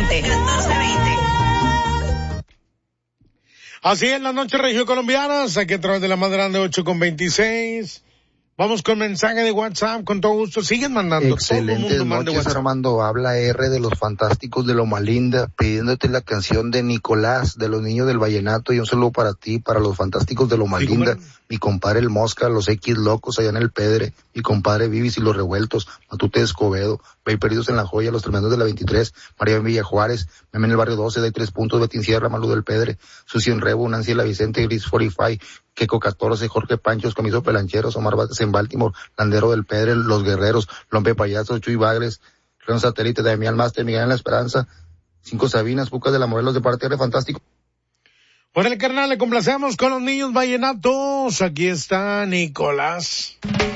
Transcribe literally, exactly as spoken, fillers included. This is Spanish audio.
veinte. Así es, la noche regiocolombianas, aquí a través de la más grande ocho con veintiséis. Vamos con mensaje de WhatsApp, con todo gusto. Siguen mandando. Excelentes todo el mundo mande noches, WhatsApp. Armando. Habla R de los Fantásticos de Loma Linda, pidiéndote la canción de Nicolás, de los Niños del Vallenato, y un saludo para ti, para los Fantásticos de Loma Sí, Linda, ¿cómo? mi compadre El Mosca, los X Locos allá en el Pedre, mi compadre Vivis y los Revueltos, Matute Escobedo, Bay Perdidos en la Joya, los Tremendos de la veintitrés, María en Villa Juárez, Meme en el Barrio doce, de tres puntos, Betín Sierra, Malu del Pedre, Susi en Rebo, Nancy La Vicente, Gris cuarenta y cinco, Queco catorce, Jorge Panchos, Comiso Pelancheros, Omar Vázquez en Baltimore, Landero del Pedre, Los Guerreros, Lompe Payasos, Chuy Bagres, León Satélite, Damián Master, Miguel en la Esperanza, Cinco Sabinas, Pucas de la Morelos de parte de Fantástico. Por el carnal, le complacemos con los Niños Vallenatos. Aquí está Nicolás.